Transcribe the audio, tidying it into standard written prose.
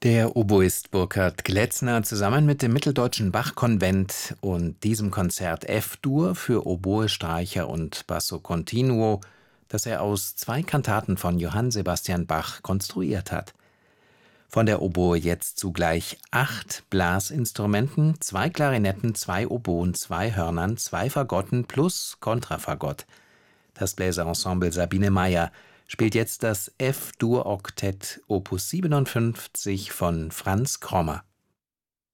Der Oboist Burkhard Gletzner zusammen mit dem Mitteldeutschen Bach-Konvent und diesem Konzert F-Dur für Oboe, Streicher und Basso Continuo, das er aus 2 Kantaten von Johann Sebastian Bach konstruiert hat. Von der Oboe jetzt zugleich 8 Blasinstrumenten, 2 Klarinetten, 2 Oboen, 2 Hörnern, 2 Fagotten plus Kontrafagott. Das Bläserensemble Sabine Meyer spielt jetzt das F-Dur-Oktett Opus 57 von Franz Krommer.